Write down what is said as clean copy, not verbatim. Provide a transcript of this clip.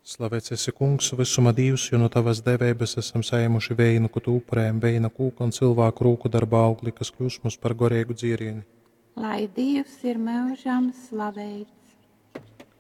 Slavēts esi, Kungs, visuma Dievs, jo no tavas devības esam saņēmuši veinu, ko tu upurējam, veina kūka un cilvēku rūku darba augli, kas kļūst mums par gorīgu dzīrieni. Lai Dievs ir mūžam slavēts.